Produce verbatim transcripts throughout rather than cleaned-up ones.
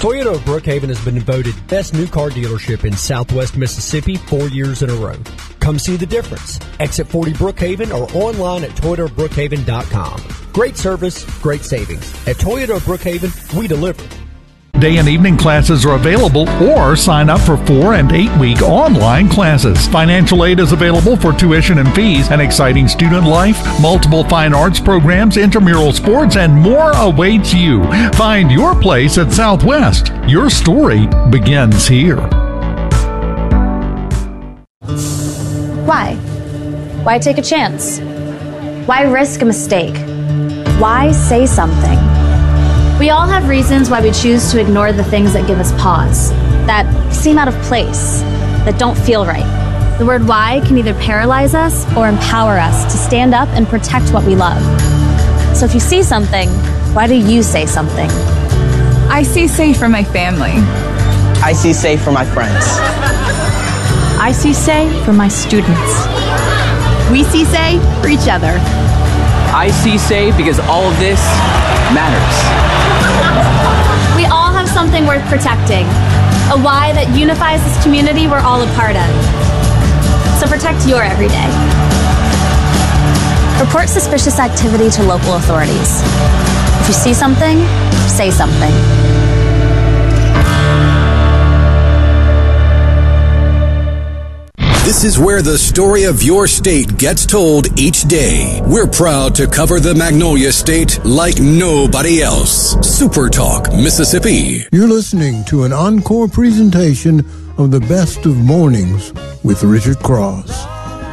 Toyota of Brookhaven has been voted best new car dealership in Southwest Mississippi four years in a row. Come see the difference. Exit forty Brookhaven or online at toyota of brookhaven dot com. Great service, great savings. At Toyota of Brookhaven, we deliver. Day and evening classes are available, or sign up for four and eight week online classes. Financial aid is available for tuition and fees, an exciting student life, multiple fine arts programs, intramural sports, and more awaits you. Find your place at Southwest. Your story begins here. Why? Why take a chance? Why risk a mistake? Why say something? We all have reasons why we choose to ignore the things that give us pause, that seem out of place, that don't feel right. The word why can either paralyze us or empower us to stand up and protect what we love. So if you see something, why do you say something? I see safe for my family. I see safe for my friends. I see say for my students. We see say for each other. I see say because all of this matters. We all have something worth protecting, a why that unifies this community we're all a part of. So protect your everyday. Report suspicious activity to local authorities. If you see something, say something. This is where the story of your state gets told each day. We're proud to cover the Magnolia State like nobody else. Super Talk, Mississippi. You're listening to an encore presentation of the Best of Mornings with Richard Cross.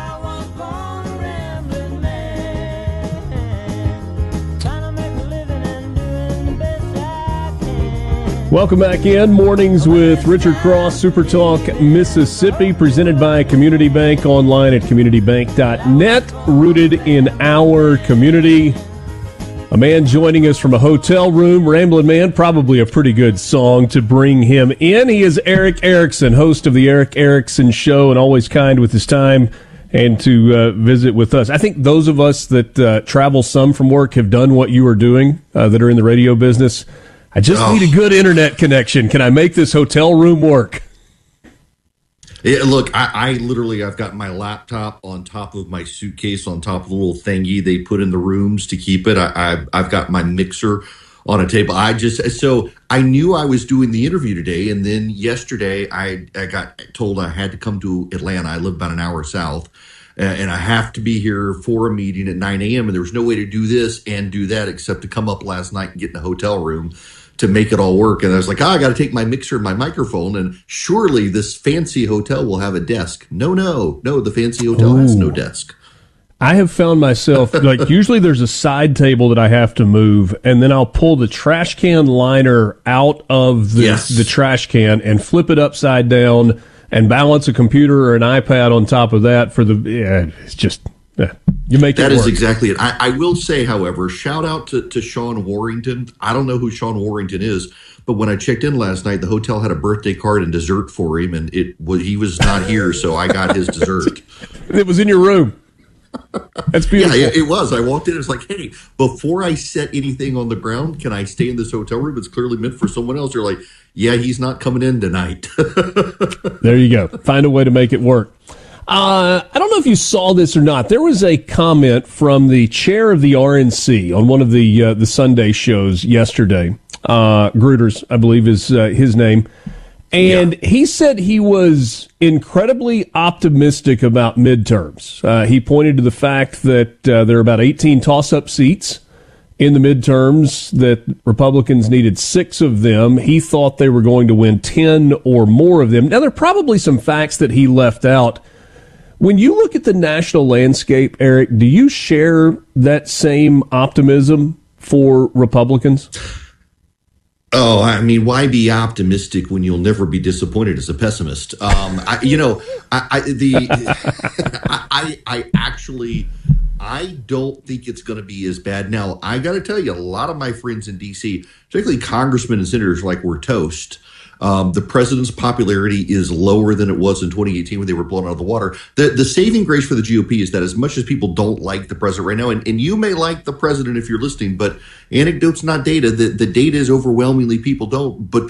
Welcome back in. Mornings with Richard Cross, Super Talk, Mississippi, presented by Community Bank, online at community bank dot net, rooted in our community. A man joining us from a hotel room, Ramblin' Man, probably a pretty good song to bring him in. He is Erick Erickson, host of the Erick Erickson Show, and always kind with his time and to uh, visit with us. I think those of us that uh, travel some from work have done what you are doing, uh, that are in the radio business. I just oh. need a good internet connection. Can I make this hotel room work? Yeah, look, I, I literally, I've got my laptop on top of my suitcase, on top of the little thingy they put in the rooms to keep it. I, I, I've got my mixer on a table. I just, so I knew I was doing the interview today. And then yesterday I, I got told I had to come to Atlanta. I live about an hour south. And I have to be here for a meeting at nine a.m. And there was no way to do this and do that except to come up last night and get in a hotel room to make it all work. And I was like, oh, I got to take my mixer and my microphone, and surely this fancy hotel will have a desk. No, no, no, the fancy hotel Ooh. has no desk. I have found myself, like, usually there's a side table that I have to move, and then I'll pull the trash can liner out of the, yes. the trash can and flip it upside down and balance a computer or an iPad on top of that for the, yeah, it's just, yeah, you make it That work. is exactly it. I, I will say, however, shout out to, to Sean Warrington. I don't know who Sean Warrington is, but when I checked in last night, the hotel had a birthday card and dessert for him, and it was, he was not here, so I got his dessert. It was in your room. That's beautiful. Yeah, it, it was. I walked in, it's like, hey, before I set anything on the ground, can I stay in this hotel room? It's clearly meant for someone else. They're like, yeah, he's not coming in tonight. There you go. Find a way to make it work. Uh, I don't know if you saw this or not. There was a comment from the chair of the R N C on one of the uh, the Sunday shows yesterday. Uh, Gruters, I believe, is uh, his name. And yeah. he said he was incredibly optimistic about midterms. Uh, he pointed to the fact that uh, there are about eighteen toss-up seats in the midterms, that Republicans needed six of them. He thought they were going to win ten or more of them. Now, there are probably some facts that he left out. When you look at the national landscape, Eric, do you share that same optimism for Republicans? Oh, I mean, why be optimistic when you'll never be disappointed as a pessimist? Um, I, you know, I, I the I, I actually I don't think it's going to be as bad. Now, I got to tell you, a lot of my friends in D C, particularly congressmen and senators, like we're toast. Um, the president's popularity is lower than it was in twenty eighteen when they were blown out of the water. The the saving grace for the G O P is that as much as people don't like the president right now, and, and you may like the president if you're listening, but anecdotes, not data, the, the data is overwhelmingly people don't, but